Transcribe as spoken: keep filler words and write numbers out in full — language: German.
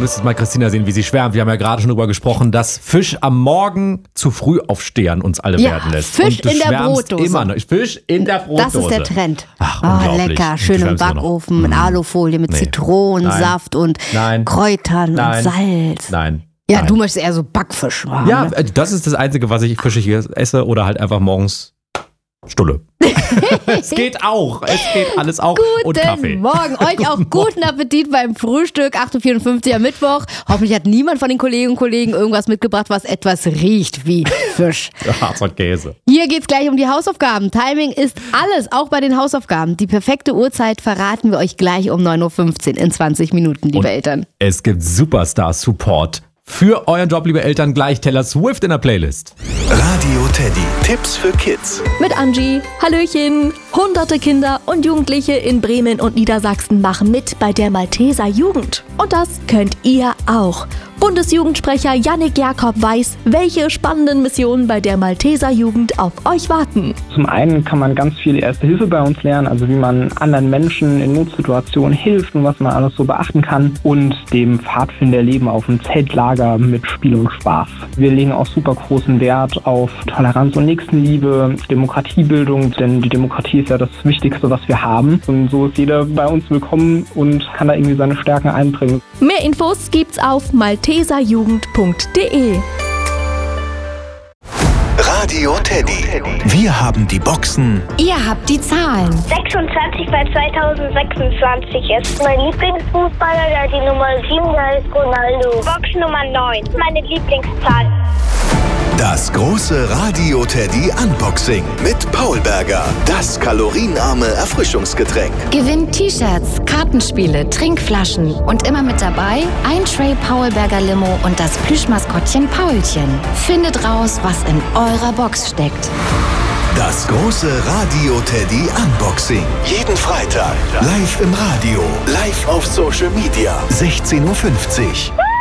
müsstest mal Christina sehen, wie sie schwärmt. Wir haben ja gerade schon darüber gesprochen, dass Fisch am Morgen zu früh aufstehen uns alle ja, werden lässt. Fisch Und du in der schwärmst Brotdose. Immer noch. Fisch in der Brotdose. Das ist der Trend. Ach, oh, unglaublich. lecker. Schön im Backofen mit Alufolie, mit Nee. Zitronensaft und Nein. Kräutern Nein. und Salz. Nein. Ja, Nein. du möchtest eher so Backfisch haben. Ja, ne? äh, das ist das Einzige, was ich fischig esse oder halt einfach morgens Stulle. Es geht auch. Es geht alles auch. Und Kaffee. Guten Morgen. Euch auch guten Appetit beim Frühstück. acht Uhr vierundfünfzig am Mittwoch. Hoffentlich hat niemand von den Kolleginnen und Kollegen irgendwas mitgebracht, was etwas riecht wie Fisch. Harzer Käse. Hier geht's gleich um die Hausaufgaben. Timing ist alles, auch bei den Hausaufgaben. Die perfekte Uhrzeit verraten wir euch gleich um neun Uhr fünfzehn in zwanzig Minuten, liebe Und Eltern. Es gibt Superstar-Support für euren Job, liebe Eltern. Gleich Taylor Swift in der Playlist. Radio Teddy. Tipps für Kids. Mit Angie. Hallöchen. Hunderte Kinder und Jugendliche in Bremen und Niedersachsen machen mit bei der Malteser Jugend. Und das könnt ihr auch. Bundesjugendsprecher Yannick Jakob weiß, welche spannenden Missionen bei der Malteser Jugend auf euch warten. Zum einen kann man ganz viel Erste Hilfe bei uns lernen, also wie man anderen Menschen in Notsituationen hilft und was man alles so beachten kann. Und dem Pfadfinderleben auf dem Zeltlager mit Spiel und Spaß. Wir legen auch super großen Wert auf Toleranz und Nächstenliebe, Demokratiebildung, denn die Demokratie ist ja das Wichtigste, was wir haben. Und so ist jeder bei uns willkommen und kann da irgendwie seine Stärken einbringen. Mehr Infos gibt's auf malteserjugend punkt de. Radio Teddy. Wir haben die Boxen Ihr habt die Zahlen. sechsundzwanzig bei zweitausendsechsundzwanzig ist mein Lieblingsfußballer, der hat die Nummer sieben, der ist Ronaldo. Box Nummer neun, meine Lieblingszahl. Das große Radio Teddy Unboxing mit Paul Berger. Das kalorienarme Erfrischungsgetränk. Gewinnt T-Shirts, Kartenspiele, Trinkflaschen und immer mit dabei ein Tray Paulberger Limo und das Plüschmaskottchen Paulchen. Findet raus, was in eurer Box steckt. Das große Radio Teddy Unboxing. Jeden Freitag live im Radio, live auf Social Media. sechzehn Uhr fünfzig.